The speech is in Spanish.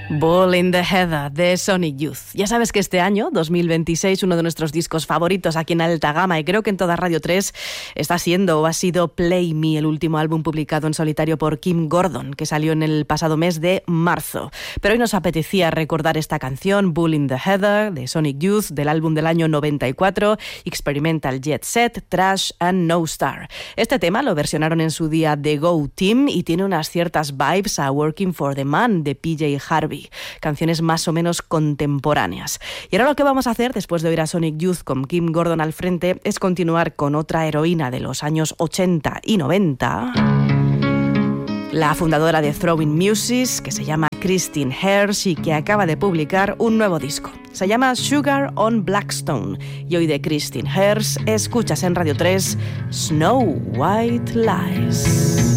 Ball in the Heather de Sonic Youth. Ya sabes que este año, 2026, uno de nuestros discos favoritos aquí en Alta Gama y creo que en toda Radio 3 está siendo o ha sido Play Me, el último álbum publicado en solitario por Kim Gordon, que salió en el pasado mes de marzo. Pero hoy nos apetecía recordar esta canción, Ball in the Heather de Sonic Youth, del álbum del año 94, Experimental Jet Set, Trash and No Star. Este tema lo versionaron en su día The Go Team y tiene unas ciertas vibes a Working for the Man de PJ Harvey. Canciones más o menos contemporáneas. Y ahora lo que vamos a hacer, después de oír a Sonic Youth con Kim Gordon al frente, es continuar con otra heroína de los años 80 y 90, la fundadora de Throwing Muses, que se llama Christine Hersh y que acaba de publicar un nuevo disco. Se llama Sugar on Blackstone. Y hoy de Christine Hersh escuchas en Radio 3 Snow White Lies.